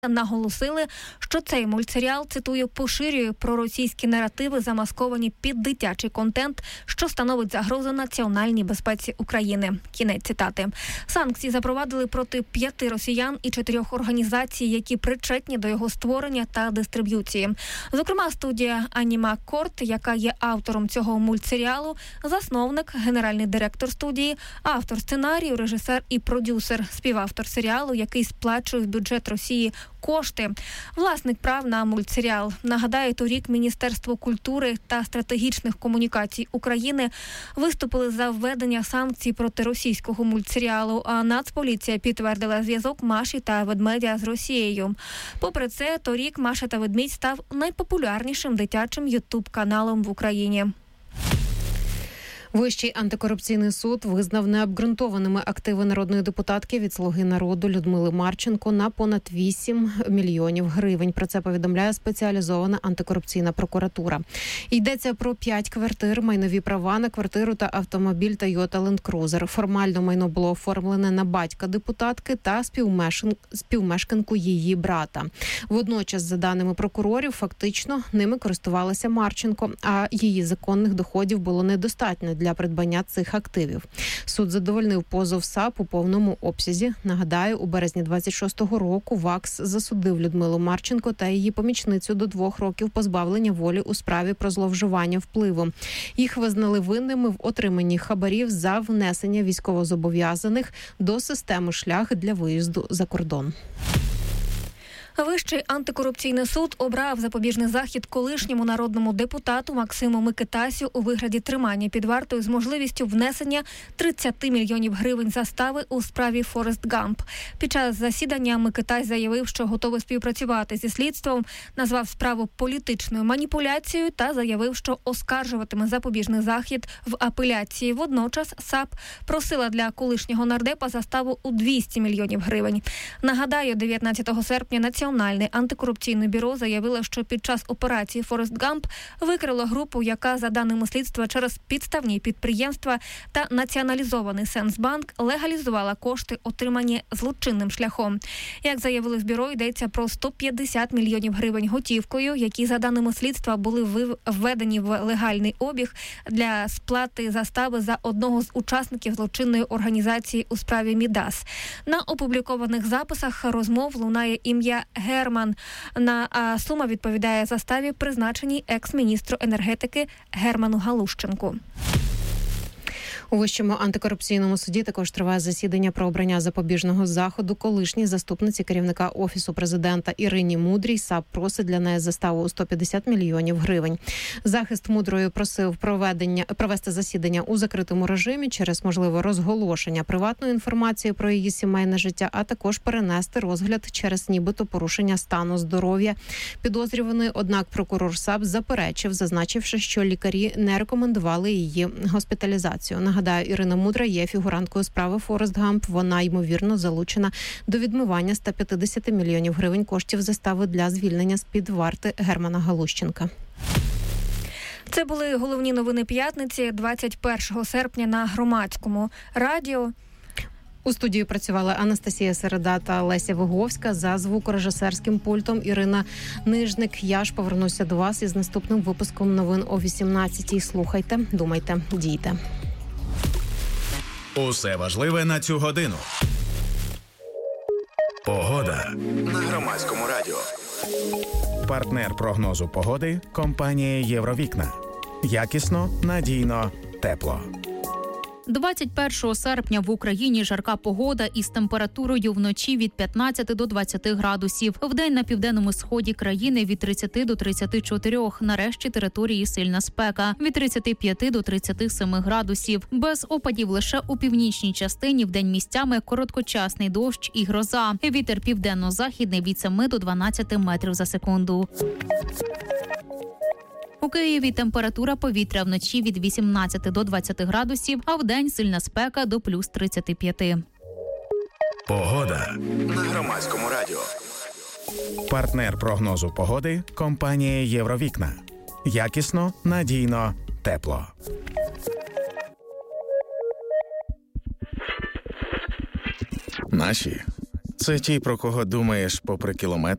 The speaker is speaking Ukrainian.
наголосили, що цей мультсеріал, цитую, поширює проросійські наративи, замасковані під дитячий контент, що становить загрозу національній безпеці України. Кінець цитати. Санкції запровадили проти 5 росіян і 4 організацій, які причетні до його створення та дистриб'юції. Зокрема, студія Аніма Корт, яка є автором цього мультсеріалу, засновник, генеральний директор студії, автор сценарію, режисер і продюсер, співавтор серіалу, який сплачує в бюджет Росії кошти. Власник прав на мультсеріал. Нагадаю, торік Міністерство культури та стратегічних комунікацій України виступили за введення санкцій проти російського мультсеріалу, а Нацполіція підтвердила зв'язок Маші та ведмедя з Росією. Попри це, торік Маша та ведмідь став найпопулярнішим дитячим ютуб-каналом в Україні. Вищий антикорупційний суд визнав необґрунтованими активи народної депутатки від «Слуги народу» Людмили Марченко на понад 8 мільйонів гривень. Про це повідомляє спеціалізована антикорупційна прокуратура. Йдеться про 5 квартир, майнові права на квартиру та автомобіль Toyota Land Cruiser. Формально майно було оформлене на батька депутатки та співмешканку її брата. Водночас, за даними прокурорів, фактично ними користувалася Марченко, а її законних доходів було недостатньо для придбання цих активів. Суд задовольнив позов САП у повному обсязі. Нагадаю, у березні 26-го року ВАКС засудив Людмилу Марченко та її помічницю до 2 років позбавлення волі у справі про зловживання впливом. Їх визнали винними в отриманні хабарів за внесення військовозобов'язаних до системи «Шлях» для виїзду за кордон. Вищий антикорупційний суд обрав запобіжний захід колишньому народному депутату Максиму Микитасю у вигляді тримання під вартою з можливістю внесення 30 мільйонів гривень застави у справі Форест Гамп. Під час засідання Микитась заявив, що готовий співпрацювати зі слідством, назвав справу політичною маніпуляцією та заявив, що оскаржуватиме запобіжний захід в апеляції. Водночас САП просила для колишнього нардепа заставу у 200 мільйонів гривень. Нагадаю, 19 серпня Національне антикорупційне бюро заявило, що під час операції «Форест Гамп» викрило групу, яка, за даними слідства, через підставні підприємства та націоналізований Сенсбанк легалізувала кошти, отримані злочинним шляхом. Як заявили в бюро, йдеться про 150 мільйонів гривень готівкою, які, за даними слідства, були введені в легальний обіг для сплати застави за одного з учасників злочинної організації у справі Мідас. На опублікованих записах розмов лунає ім'я Герман. Сума відповідає заставі, призначеній екс-міністру енергетики Герману Галущенку. У Вищому антикорупційному суді також триває засідання про обрання запобіжного заходу колишній заступниці керівника Офісу президента Ірині Мудрій. САП просить для неї заставу у 150 мільйонів гривень. Захист Мудрої просив провести засідання у закритому режимі через можливе розголошення приватної інформації про її сімейне життя, а також перенести розгляд через нібито порушення стану здоров'я підозрюваної. Однак прокурор САП заперечив, зазначивши, що лікарі не рекомендували її госпіталізацію. Нагадаю, Ірина Мудра є фігуранткою справи Форест Гамп. Вона, ймовірно, залучена до відмивання 150 мільйонів гривень коштів застави для звільнення з-під варти Германа Галущенка. Це були головні новини п'ятниці, 21 серпня на Громадському радіо. У студії працювали Анастасія Середа та Леся Виговська. За звукорежисерським пультом Ірина Нижник. Я ж повернуся до вас із наступним випуском новин о 18-й. Слухайте, думайте, дійте. Усе важливе на цю годину. Погода на Громадському радіо. Партнер прогнозу погоди – компанія «Євровікна». Якісно, надійно, тепло. 21 серпня в Україні жарка погода із температурою вночі від 15 до 20 градусів. Вдень на південному сході країни від 30 до 34. На решті території сильна спека. Від 35 до 37 градусів. Без опадів лише у північній частині вдень місцями короткочасний дощ і гроза. Вітер південно-західний від 7 до 12 метрів за секунду. У Києві температура повітря вночі від 18 до 20 градусів, а вдень сильна спека до плюс 35. Погода на Громадському радіо. Партнер прогнозу погоди – компанія «Євровікна». Якісно, надійно, тепло. Наші – це ті, про кого думаєш попри кілометри.